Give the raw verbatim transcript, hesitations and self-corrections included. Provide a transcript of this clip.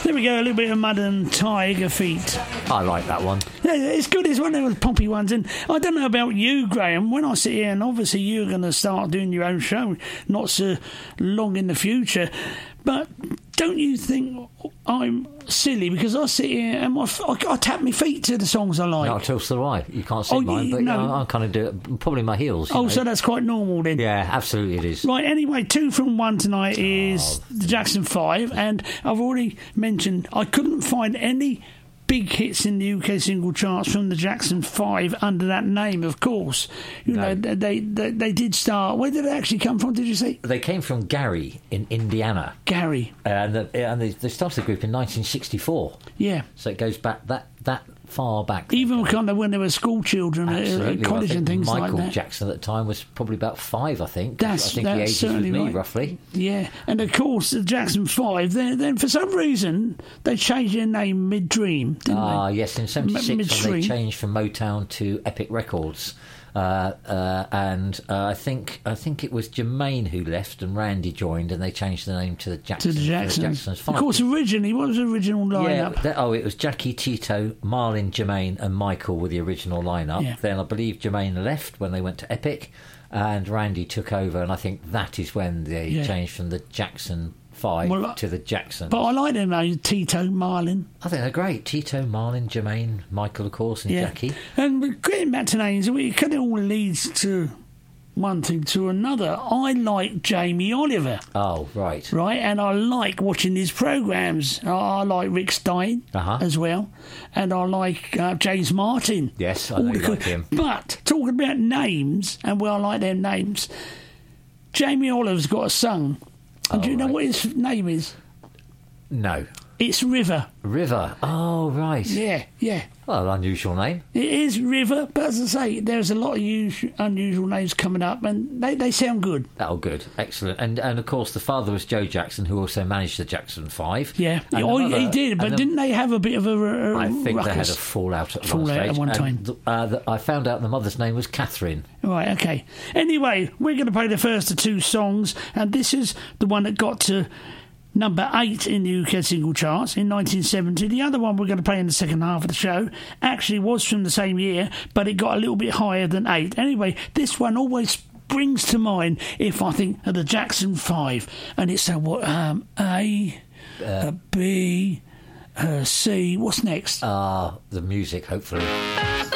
There we go, a little bit of Mud and Tiger Feet. I like that one. Yeah, it's good. It's one of those poppy ones. And I don't know about you, Graham. When I sit here, and obviously you're going to start doing your own show not so long in the future, but don't you think I'm silly because I sit here and my, I, I tap my feet to the songs I like? No, till so I. You can't see Oh, mine, you- but no. no. I, I kind of do it. Probably my heels. you Oh, know. so that's quite normal then. Yeah, absolutely it is. Right, anyway, two from one tonight is Oh. the Jackson five, and I've already mentioned I couldn't find any big hits in the U K single charts from the Jackson five under that name, of course. You No. know, they, they they did start... Where did they actually come from, did you say? They came from Gary in Indiana, Gary. uh, and, the, and they, they started the group in nineteen sixty-four. Yeah. So it goes back that that far back. Even kind of when they were school children at, Absolutely. at college I think and things Michael like that. Jackson at the time was probably about five, I think. That's- I think that's he ages with certainly me, right. roughly. Yeah, and of course the Jackson five, then then for some reason they changed their name mid-dream, didn't Ah, they? yes, in seventy-six when midstream. they changed from Motown to Epic Records. Uh, uh, and uh, I think I think it was Jermaine who left and Randy joined, and they changed the name to the To Jacksons. the the Jacksons. Jacksons Of Five. course, originally, what was the original Yeah, lineup? that- oh, it was Jackie, Tito, Marlin, Jermaine, and Michael were the original lineup. Yeah. Then I believe Jermaine left when they went to Epic, and Randy took over, and I think that is when they Yeah. changed from the Jackson Five Well, to the Jacksons. But I like them names, Tito, Marlin. I think they're great. Tito, Marlin, Jermaine, Michael, of course, and Yeah. Jackie. And getting back to names, it kind of all leads to one thing to another. I like Jamie Oliver, Oh, right. right? And I like watching his programmes. I I like Rick Stein Uh-huh. as well. And I like uh, James Martin. Yes, I All know the you co- like him. But talking about names, and well, I like their names, Jamie Oliver's got a son. And Oh, do you know right. what his name is? No. It's River. River. Oh, right. Yeah, yeah. Well, unusual name. It is River, but as I say, there's a lot of usu- unusual names coming up, and they, they sound good. Oh, good. Excellent. And, and of course, the father was Joe Jackson, who also managed the Jackson Five. Yeah, And oh, another- he did, but and the- didn't they have a bit of a, a I think ruckus? they had a fallout at one Fallout stage. at one and time. the- uh, the, I found out the mother's name was Catherine. Right, okay. Anyway, we're going to play the first of two songs, and this is the one that got to number eight in the U K single charts in nineteen seventy. The other one we're going to play in the second half of the show actually was from the same year, but it got a little bit higher than eight. Anyway, this one always brings to mind if I think of the Jackson Five, and it's a what um, A, a B, a C. What's next? Ah, the music, hopefully.